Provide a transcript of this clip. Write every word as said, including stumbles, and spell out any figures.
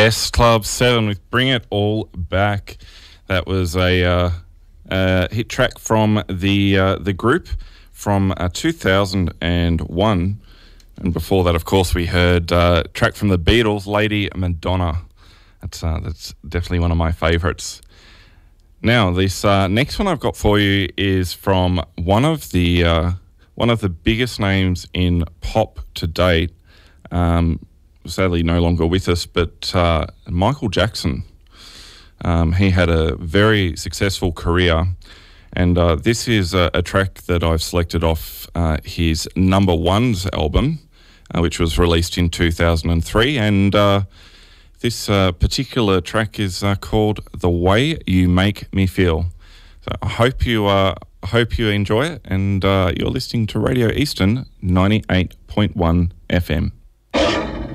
Yes, Club seven with Bring It All Back. That was a uh, uh, hit track from the uh, the group from uh, two thousand one. And before that, of course, we heard uh, a track from the Beatles, Lady Madonna. That's, uh, that's definitely one of my favourites. Now, this uh, next one I've got for you is from one of the uh, one of the biggest names in pop to date. Um, sadly, no longer with us, but uh, Michael Jackson. Um, he had a very successful career, and uh, this is a, a track that I've selected off uh, his Number Ones album, uh, which was released in two thousand three, and uh, this uh, particular track is uh, called "The Way You Make Me Feel." So I hope you uh, hope you enjoy it, and uh, you're listening to Radio Eastern ninety-eight point one F M.